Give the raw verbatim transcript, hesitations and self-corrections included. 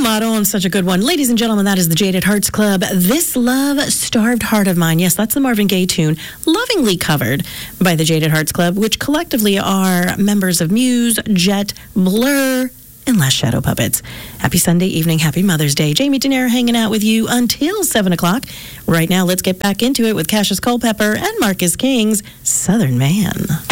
motto, and such a good one. Ladies and gentlemen, that is the Jaded Hearts Club. This Love, Starved Heart of Mine. Yes, that's the Marvin Gaye tune, lovingly covered by the Jaded Hearts Club, which collectively are members of Muse, Jet, Blur, and Last Shadow Puppets. Happy Sunday evening. Happy Mother's Day. Jamie Denner hanging out with you until seven o'clock. Right now, let's get back into it with Cassius Culpepper and Marcus King's Southern Man.